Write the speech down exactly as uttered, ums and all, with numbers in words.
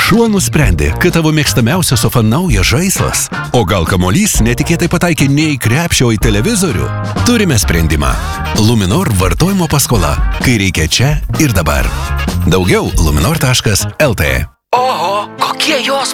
Šuo nusprendė, kad tavo mėgstamiausias sofa naujas žaislas. O gal kamuolys netikėtai pataikė ne į krepšį, o į televizorių? Turime sprendimą. Luminor vartojimo paskola, kai reikia čia ir dabar. Daugiau luminor taškas el tė. Oho, kokie jos